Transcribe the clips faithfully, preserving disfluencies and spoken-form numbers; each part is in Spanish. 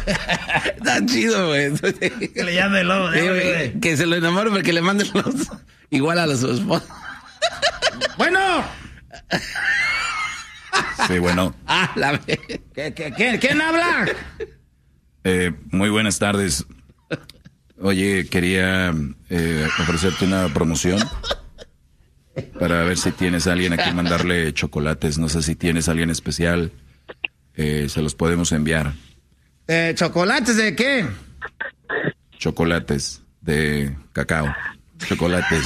Está chido, güey. Que le llame el lobo. Sí, güey, que se lo enamore porque le manden los... igual a su esposa. Bueno. Sí, bueno. Ah, la vez. ¿Qué, qué, qué, ¿Quién habla? Eh, muy buenas tardes. Oye, quería eh, ofrecerte una promoción para ver si tienes a alguien a quien mandarle chocolates. No sé si tienes a alguien especial. Eh, se los podemos enviar. Eh, ¿Chocolates de qué? Chocolates de cacao. Chocolates.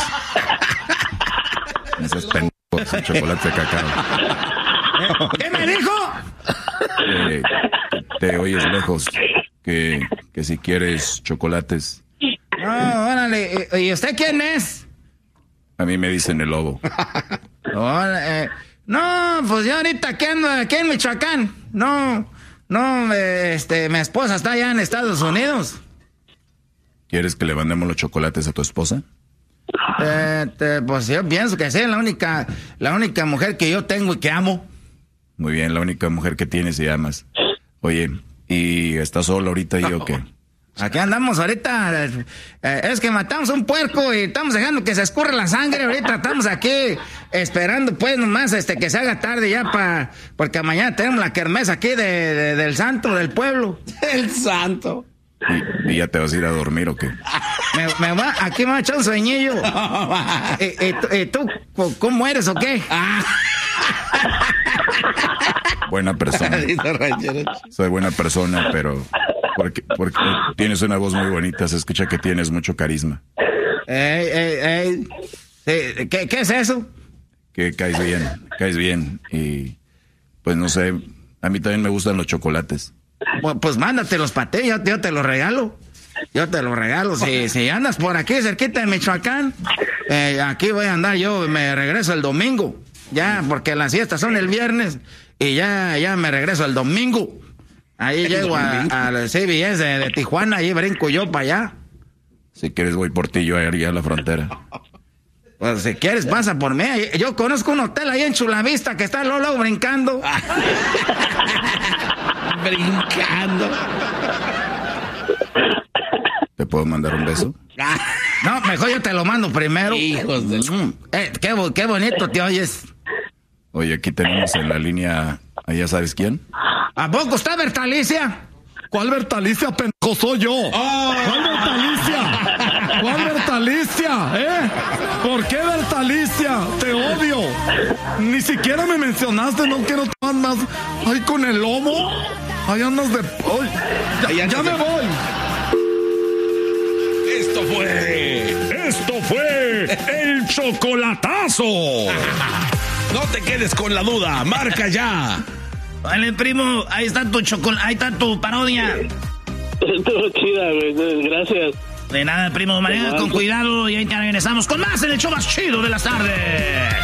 Esos pendejos, chocolates de cacao. ¿Qué me dijo? Eh, te oyes lejos. Que, que si quieres chocolates. No, órale. ¿Y usted quién es? A mí me dicen el lobo. Hola, eh, no, pues yo ahorita aquí ando aquí en Michoacán. No, no, eh, este, mi esposa está allá en Estados Unidos. ¿Quieres que le mandemos los chocolates a tu esposa? Eh, te, pues yo pienso que sí, la única, la única mujer que yo tengo y que amo. Muy bien, la única mujer que tienes y amas. Oye, ¿y estás sola ahorita y o qué? Aquí andamos ahorita, eh, es que matamos un puerco y estamos dejando que se escurra la sangre. Ahorita estamos aquí esperando pues nomás este que se haga tarde ya para, porque mañana tenemos la kermés aquí de, de, del santo del pueblo. El santo. ¿Y, ¿Y ya te vas a ir a dormir o qué? Me, me va, aquí me va a echar un sueñillo. ¿Y, y, y tú cómo eres o qué? Buena persona. Soy buena persona, pero porque, porque tienes una voz muy bonita, se escucha que tienes mucho carisma. Ey, ey, ey. Sí, ¿qué, ¿Qué es eso? Que caes bien, caes bien. Y pues no sé, a mí también me gustan los chocolates. Pues, pues mándatelos para ti, yo, yo te los regalo. Yo te los regalo. Si, si andas por aquí cerquita de Michoacán, eh, aquí voy a andar yo, me regreso el domingo. Ya, porque las fiestas son el viernes y ya, ya me regreso el domingo. Ahí llego a, al C B S de, de Tijuana, ahí brinco yo para allá. Si quieres voy por ti, yo allá a la frontera. Pues si quieres pasa por mí. Yo conozco un hotel ahí en Chulavista que está Lolo brincando. Brincando. ¿Te puedo mandar un beso? No, mejor yo te lo mando primero. Hijos de... Eh, qué, qué bonito te oyes. Oye, aquí tenemos en la línea, ¿ya sabes quién? ¿A poco está Bertalicia? ¿Cuál Bertalicia, pendejo? Soy yo. Oh. ¿Cuál Bertalicia? ¿Cuál Bertalicia? ¿Eh? ¿Por qué Bertalicia? Te odio. Ni siquiera me mencionaste, no quiero tomar más. Ay, con el lobo. Ahí andas de... Ay, ya, ya me voy. Esto fue... Esto fue el chocolatazo. No te quedes con la duda, marca ya. Vale, primo, ahí está tu chocolate, ahí está tu parodia. Estuvo chida, güey, gracias. De nada, primo, maneja con cuidado y ahí te regresamos con más en el show más chido de las tardes.